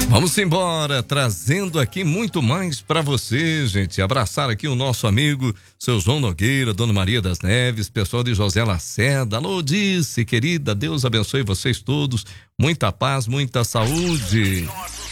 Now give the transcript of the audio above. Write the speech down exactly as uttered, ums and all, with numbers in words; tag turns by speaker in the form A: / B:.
A: Vamos embora, trazendo aqui muito mais para você, gente. Abraçar aqui o nosso amigo, seu João Nogueira, Dona Maria das Neves, pessoal de José Lacerda. Alô, disse, querida, Deus abençoe vocês todos. Muita paz, muita saúde.